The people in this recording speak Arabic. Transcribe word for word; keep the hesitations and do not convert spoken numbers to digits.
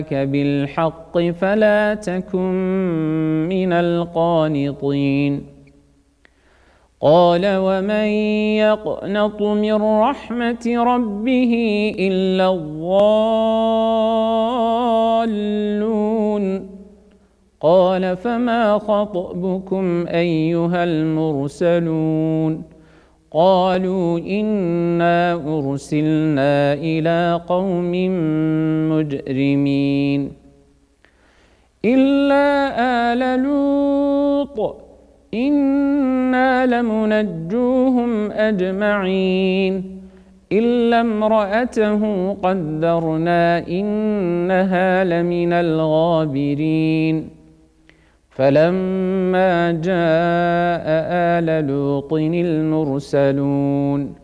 بالحق فلا تكن من القانطين قال ومن يقنط من رحمة ربه إلا الضالون قال فما خطبكم أيها المرسلون قالوا إنا أرسلنا إلى قوم مجرمين إلا آل لوط إنا لمنجوهم أجمعين إلا امرأته قدرنا إنها لمن الغابرين فلما جاء آل لوط المرسلون